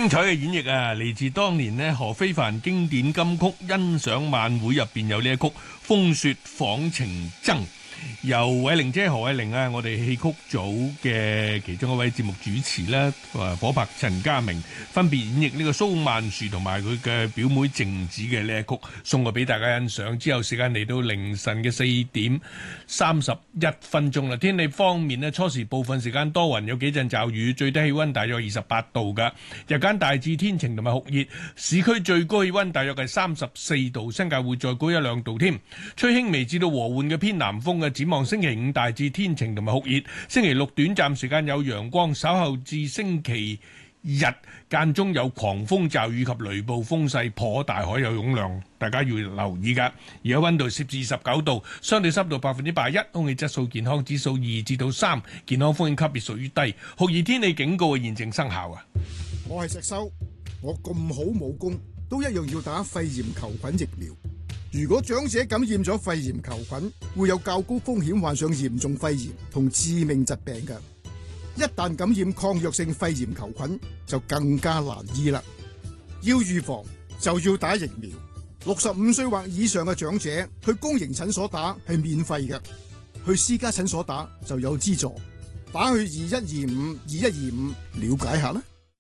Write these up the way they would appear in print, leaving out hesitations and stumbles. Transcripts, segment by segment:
精彩嘅演繹啊，嚟自當年呢何非凡經典金曲欣賞晚會入邊有呢一曲《風雪訪情僧》，由偉玲姐何偉玲啊，我哋戲曲組嘅其中一位節目主持啦，夥拍陳家明分別演繹呢個蘇曼殊同埋佢嘅表妹靜子嘅呢一曲，送過俾大家欣賞。之後時間嚟到凌晨嘅4:31啦。天氣方面呢，初時部分時間多雲，有幾陣驟雨，最低氣溫大約28度噶。日間大致天晴同埋酷熱，市區最高氣溫大約係34度，新界會再高1-2度添。吹輕微至到和緩嘅偏南風嘅。展望星期五大致天晴同埋酷熱，星期六短暫時間有陽光，稍後至星期日間中有狂風驟雨及雷暴，風勢頗大，海有湧浪，大家要留意噶。而家溫度攝氏29度，相對濕度81%，空氣質素健康指數2至3，健康風險級別屬於低，酷熱天氣警告現正生效啊！ 我係石修，我咁好武功，都一樣要打肺炎球菌疫苗。如果長者感染咗肺炎球菌，會有較高風險患上嚴重肺炎同致命疾病嘅。一旦感染抗藥性肺炎球菌，就更加難醫啦。要預防就要打疫苗。65歲或以上嘅長者去公營診所打係免費嘅，去私家診所打就有資助。打去2125了解下啦。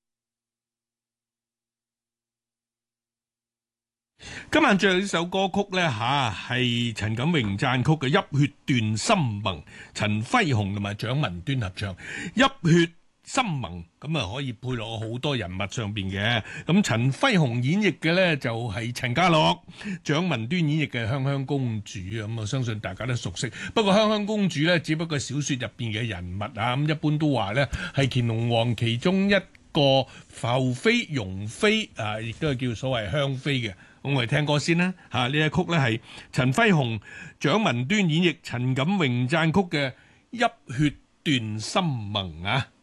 今晚最後呢首歌曲呢，係陳錦榮撰曲嘅《泣血斷心盟》，陳輝鴻同埋蔣文端合唱《泣血心盟》，咁啊可以配落好多人物上邊嘅。咁陳輝鴻演繹嘅呢，就係陳家樂，蔣文端演繹嘅香香公主啊，咁啊相信大家都熟悉。不過香香公主呢，只不過小說入邊嘅人物啊，咁一般都話呢，係乾隆皇其中一個後妃容妃啊，亦都係叫所謂香妃嘅。咁我哋聽歌先啦，呢一曲呢係陳輝鴻、蔣文端演繹，陳錦榮撰曲嘅《泣血斷心盟》啊。